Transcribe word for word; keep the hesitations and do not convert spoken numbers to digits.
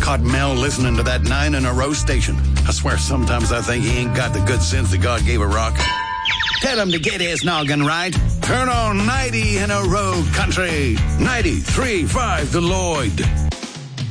caught Mel listening to that nine in a row station. I swear sometimes I think he ain't got the good sense that God gave a rock. Tell him to get his noggin right. Turn on ninety in a row country. ninety-three point five The Lloyd.